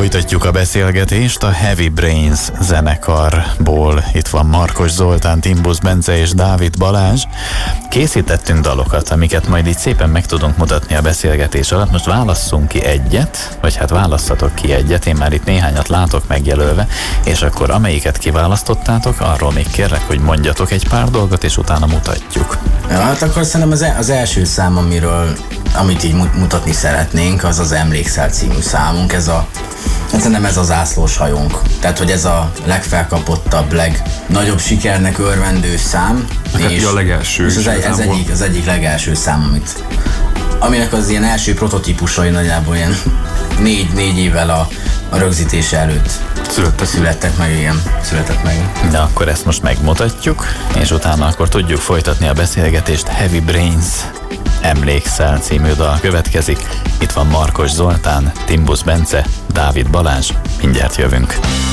Folytatjuk a beszélgetést a Heavy Brains zenekarból. Itt van Markos Zoltán, Timbusz Bence és Dávid Balázs. Készítettünk dalokat, amiket majd itt szépen meg tudunk mutatni a beszélgetés alatt. Most válasszunk ki egyet, vagy hát válasszatok ki egyet, én már itt néhányat látok megjelölve, és akkor amelyiket kiválasztottátok, arról még kérlek, hogy mondjatok egy pár dolgot, és utána mutatjuk. Ja, hát akkor szerintem az első szám, amit így mutatni szeretnénk, az Emlékszel című számunk. Szerintem ez a zászlós hajónk. Tehát, hogy ez a legfelkapottabb, legnagyobb sikernek örvendő szám. És a legelső. És az egyik legelső szám, aminek az ilyen első prototípusai nagyjából ilyen 4 évvel a rögzítése előtt születtek meg. De akkor ezt most megmutatjuk, és utána akkor tudjuk folytatni a beszélgetést. Heavy Brains Emlékszel című dal következik. Itt van Markos Zoltán, Timbusz Bence, Dávid Balázs. Mindjárt jövünk.